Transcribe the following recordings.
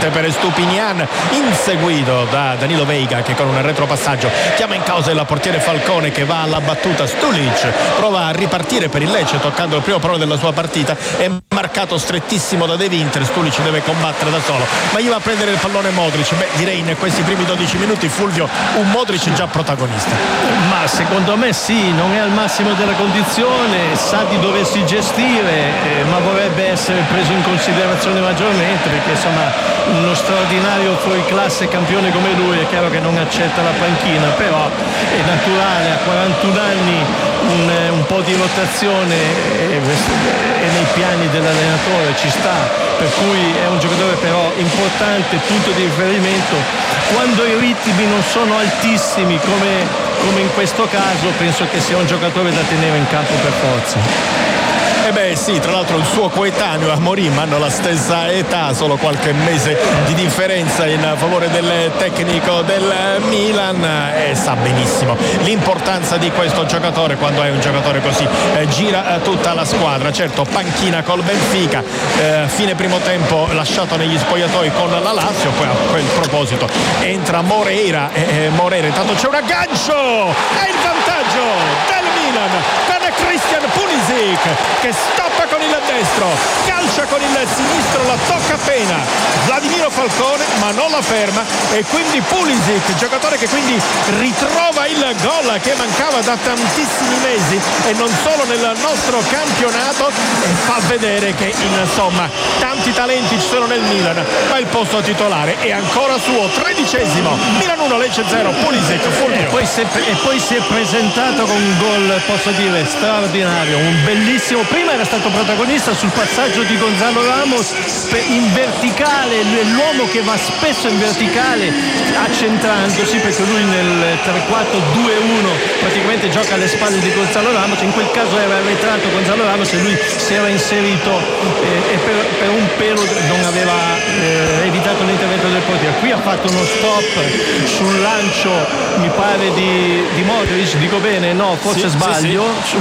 forte per Stupinian, inseguito da Danilo Veiga che con un retropassaggio chiama in causa il portiere Falcone che va alla battuta. Stulic prova a ripartire per il Lecce toccando il primo pallone della sua partita, è marcato strettissimo da De Winter. Stulic deve combattere da solo, ma gli va a prendere il pallone Modric. Direi in questi primi 12 minuti, Fulvio, un Modric già protagonista. Ma secondo me sì, non è al massimo della condizione, sa di doversi gestire, ma vorrebbe essere preso in considerazione maggiormente, perché insomma uno straordinario fuoriclasse campione come lui è chiaro che non accetta la panchina, però è naturale, a 41 anni un po' di rotazione è nei piani dell'allenatore, ci sta, per cui è un giocatore però importante, punto di riferimento quando i ritmi non sono altissimi come in questo caso. Penso che sia un giocatore da tenere in campo per forza. Sì, tra l'altro il suo coetaneo Amorim hanno la stessa età, solo qualche mese di differenza in favore del tecnico del Milan, e sa benissimo l'importanza di questo giocatore. Quando è un giocatore così gira tutta la squadra. Certo, panchina col Benfica, fine primo tempo lasciato negli spogliatoi con la Lazio, poi a quel proposito entra Moreira e Moreira intanto c'è un aggancio, è il vantaggio del Milan con Christian Pulisic che stoppa con il destro, calcia con il sinistro, la tocca appena Vladimiro Falcone ma non la ferma, e quindi Pulisic, giocatore che quindi ritrova il gol che mancava da tantissimi mesi e non solo nel nostro campionato, e fa vedere che insomma tanti talenti ci sono nel Milan, ma il posto titolare è ancora suo. 13esimo, Milan 1 Lecce 0, Pulisic. E poi si è presentato con un gol, posso dire, straordinario, un bellissimo. Prima era stato protagonista sul passaggio di Gonzalo Ramos in verticale, l'uomo che va spesso in verticale accentrandosi, perché lui nel 3-4-2-1 praticamente gioca alle spalle di Gonzalo Ramos. In quel caso era arretrato Gonzalo Ramos e lui si era inserito e per un pelo non aveva evitato l'intervento del portiere. Qui ha fatto uno stop sul lancio, mi pare di Modric, dico bene? No, forse sbaglio.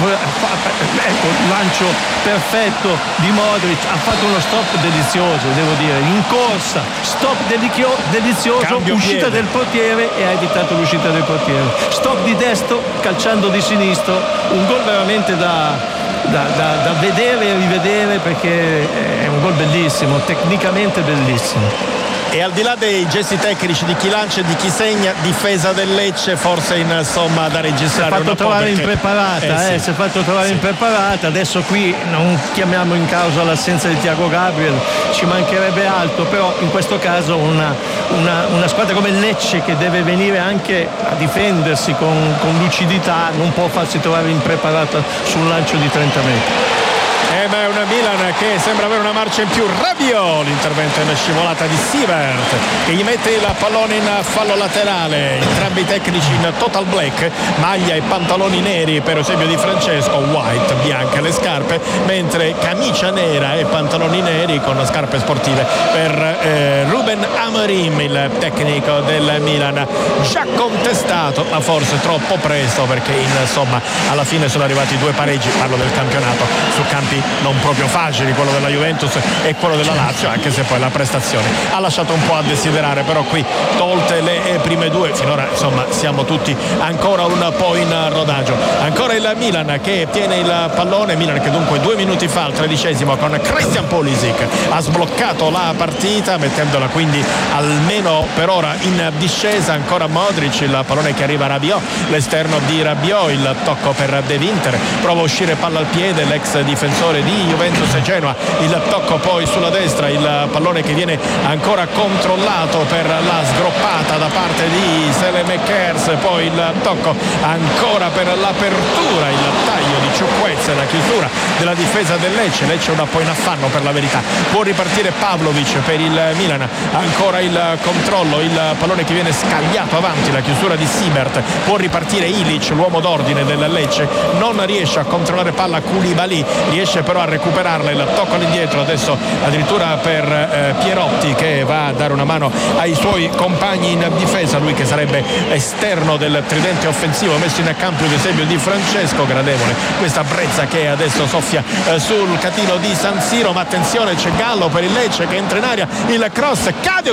Ecco, lancio perfetto di Modric, ha fatto uno stop delizioso, devo dire, in corsa, stop delizioso, cambio uscita piede del portiere e ha evitato l'uscita del portiere, stop di destro, calciando di sinistro, un gol veramente da vedere e rivedere, perché è un gol bellissimo, tecnicamente bellissimo. E al di là dei gesti tecnici di chi lancia e di chi segna, difesa del Lecce forse insomma da registrare. Si è fatto trovare impreparata, si è fatto trovare impreparata. Adesso qui non chiamiamo in causa l'assenza di Thiago Gabriel, ci mancherebbe altro, però in questo caso una squadra come il Lecce, che deve venire anche a difendersi con lucidità, non può farsi trovare impreparata sul lancio di 30 metri. Ma è una Milan che sembra avere una marcia in più. Rabiot, l'intervento in scivolata di Sievert che gli mette il pallone in fallo laterale. Entrambi i tecnici in total black, maglia e pantaloni neri per esempio di Francesco, white, bianche le scarpe, mentre camicia nera e pantaloni neri con scarpe sportive per Ruben Amorim, il tecnico del Milan. Già contestato, ma forse troppo presto, perché insomma alla fine sono arrivati due pareggi, parlo del campionato, su campi non proprio facili, quello della Juventus e quello della Lazio, anche se poi la prestazione ha lasciato un po' a desiderare. Però qui, tolte le prime due, finora insomma siamo tutti ancora un po' in rodaggio. Ancora il Milan che tiene il pallone, Milan che dunque 2 minuti fa al 13esimo con Christian Pulisic ha sbloccato la partita, mettendola quindi almeno per ora in discesa. Ancora Modric, il pallone che arriva a Rabiot, l'esterno di Rabiot, il tocco per De Winter, prova a uscire palla al piede l'ex difensore di Juventus e Genoa, il tocco poi sulla destra, il pallone che viene ancora controllato per la sgroppata da parte di Saelemaekers, poi il tocco ancora per l'apertura, il taglio di Ciukwueze, la chiusura della difesa del Lecce. Lecce un po' in affanno per la verità, può ripartire Pavlovic per il Milan, ancora il controllo, il pallone che viene scagliato avanti, la chiusura di Siebert, può ripartire Ilic, l'uomo d'ordine del Lecce, non riesce a controllare palla Koulibaly, riesce però a recuperarla, il tocco all'indietro adesso addirittura per Pierotti, che va a dare una mano ai suoi compagni in difesa, lui che sarebbe esterno del tridente offensivo messo in campo ad esempio di Francesco. Gradevole questa brezza che adesso soffia sul catino di San Siro, ma attenzione, c'è Gallo per il Lecce che entra in aria, il cross cade